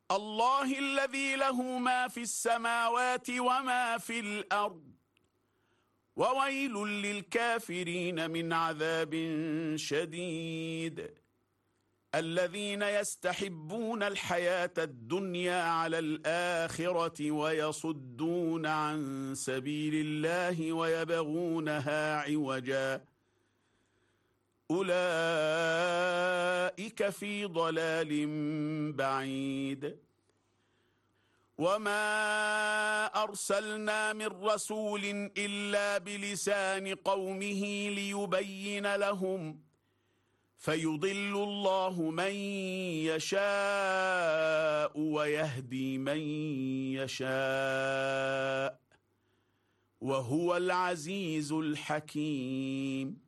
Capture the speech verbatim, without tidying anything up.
الله الذي له ما في السماوات وما في الأرض وويل للكافرين من عذاب شديد الذين يستحبون الحياة الدنيا على الآخرة ويصدون عن سبيل الله ويبغونها عوجا أولئك في ضلال بعيد وما أرسلنا من رسول إلا بلسان قومه ليبين لهم فيضل الله من يشاء ويهدي من يشاء وهو العزيز الحكيم.